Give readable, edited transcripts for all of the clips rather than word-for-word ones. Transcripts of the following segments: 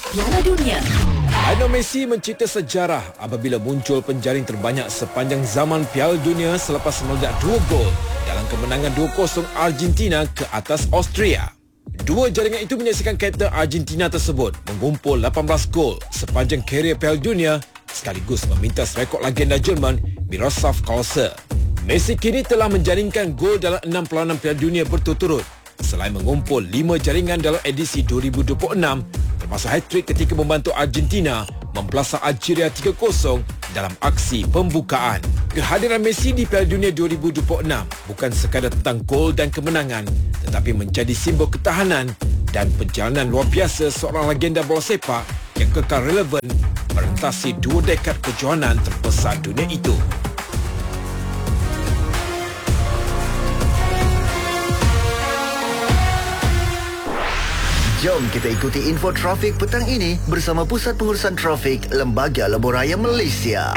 Piala Dunia. Lionel Messi mencipta sejarah apabila muncul penjaring terbanyak sepanjang zaman Piala Dunia selepas meledak 2 gol dalam kemenangan 2-0 Argentina ke atas Austria. Dua jaringan itu menyaksikan kapten Argentina tersebut mengumpul 18 gol sepanjang karier Piala Dunia sekaligus memintas rekod legenda Jerman Miroslav Klose. Messi kini telah menjaringkan gol dalam 6 perlawanan Piala Dunia berturut-turut selain mengumpul 5 jaringan dalam edisi 2026 termasuk hat-trick ketika membantu Argentina mempelasar Algeria 3-0 dalam aksi pembukaan. Kehadiran Messi di Piala Dunia 2026 bukan sekadar tentang gol dan kemenangan tetapi menjadi simbol ketahanan dan perjalanan luar biasa seorang legenda bola sepak yang kekal relevan merentasi 2 dekad kejohanan terbesar dunia itu. Jom kita ikuti info trafik petang ini bersama Pusat Pengurusan Trafik Lembaga Lebuhraya Malaysia.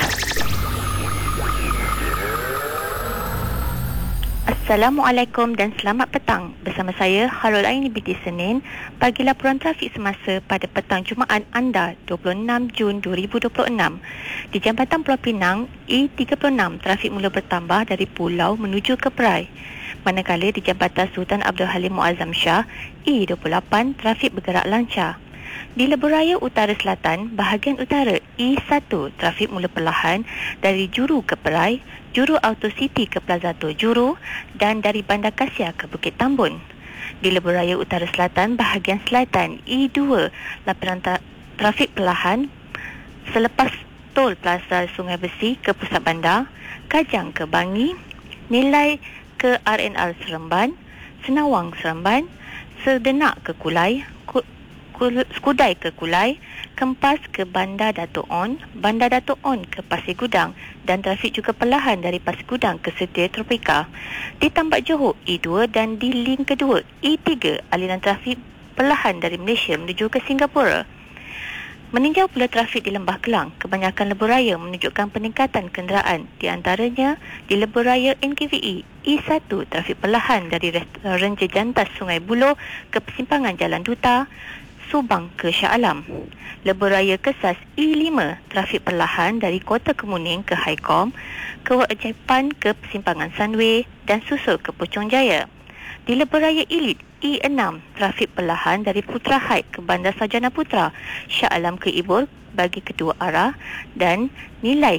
Assalamualaikum dan selamat petang. Bersama saya Harul Aini binti Senin bagi laporan trafik semasa pada petang Jumaat anda 26 Jun 2026. Di Jambatan Pulau Pinang, E36 trafik mula bertambah dari pulau menuju ke Perai. Manakala di Jambatan Sultan Abdul Halim Muazzam Shah, E28 trafik bergerak lancar. Di Lebuhraya Utara Selatan, bahagian utara E1 trafik mula perlahan dari Juru ke Perai, Juru Auto City ke Plaza Tua Juru dan dari Bandar Kasia ke Bukit Tambun. Di Lebuhraya Utara Selatan, bahagian selatan E2 laporan trafik perlahan selepas tol Plaza Sungai Besi ke Pusat Bandar, Kajang ke Bangi, Nilai ke RNR Seremban, Senawang Seremban, Sedenak ke Kulai, Skudai ke Kulai, Kempas ke Bandar Dato' On, Bandar Dato' On ke Pasir Gudang dan trafik juga perlahan dari Pasir Gudang ke Setia Tropika. Di Tambak Johor E2 dan di link kedua E3 aliran trafik perlahan dari Malaysia menuju ke Singapura. Meninjau pula trafik di Lembah Kelang, kebanyakan lebuhraya menunjukkan peningkatan kenderaan, di antaranya di lebuhraya NKVE E1 trafik perlahan dari restoran Jejantas Sungai Buloh ke persimpangan Jalan Duta, Subang ke Shah Alam. Lebuhraya Kesas E5 trafik perlahan dari Kota Kemuning ke Haikom, ke Wak Jepan ke persimpangan Sunway dan susul ke Puchong Jaya. Di Lebuhraya Elite E6 trafik perlahan dari Putra Heights ke Bandar Sarjana Putra, Shah Alam ke Ibuh bagi kedua arah dan KLIA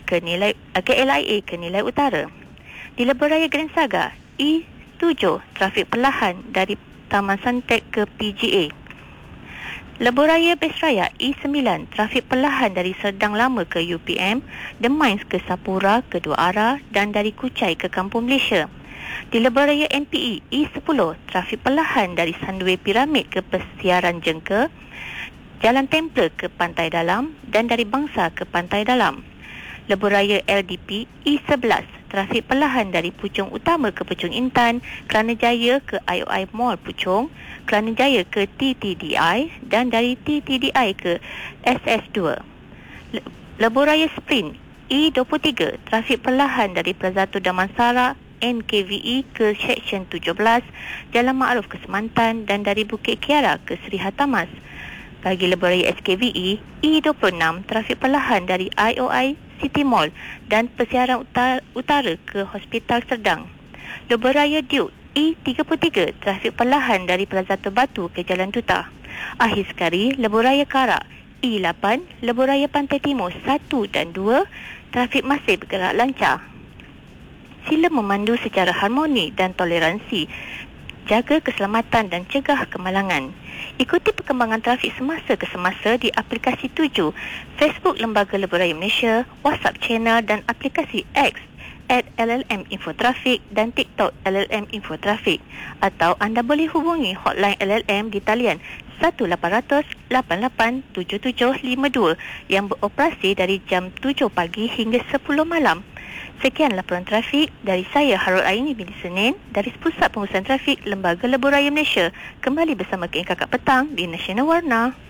ke Nilai Utara. Di Lebuhraya Grand Saga E7 trafik perlahan dari Taman Santek ke PGA. Lebuhraya Besraya E9 trafik perlahan dari Serdang Lama ke UPM, The Mines ke Sapura kedua arah dan dari Kuchai ke Kampung Malaysia. Di Lebuhraya NPE E10 trafik perlahan dari Sunway Piramid ke Persiaran Jengke, Jalan Templer ke Pantai Dalam dan dari Bangsa ke Pantai Dalam. Lebuhraya LDP E11 trafik perlahan dari Puchong Utama ke Puchong Intan, Kelana Jaya ke IOI Mall Puchong, Kelana Jaya ke TTDI dan dari TTDI ke SS2. Lebuhraya Sprint E23 trafik perlahan dari Plaza Damansara NKVE ke Seksyen 17, Jalan Ma'ruf ke Semantan dan dari Bukit Kiara ke Seri Hatamas. Bagi Lebuhraya SKVE E26 trafik perlahan dari IOI City Mall dan Persiaran Utara ke Hospital Serdang. Lebuhraya Duke E33 trafik perlahan dari Plaza Terbatu ke Jalan Duta. Akhir sekali, Lebuhraya Karak E8, Lebuhraya Pantai Timur 1 dan 2 trafik masih bergerak lancar. Sila memandu secara harmoni dan toleransi, jaga keselamatan dan cegah kemalangan. Ikuti perkembangan trafik semasa ke semasa di aplikasi 7, Facebook Lembaga Lebuhraya Malaysia, WhatsApp channel dan aplikasi X @LLM Infotrafik dan TikTok LLM Infotrafik. Atau anda boleh hubungi hotline LLM di talian 1800 88 7752 yang beroperasi dari jam 7 pagi hingga 10 malam. Sekian laporan trafik dari saya Harul Aini binti Senin dari Pusat Pengurusan Trafik Lembaga Lebuhraya Malaysia. Kembali bersama KM Kakak Petang di Nasional Warna.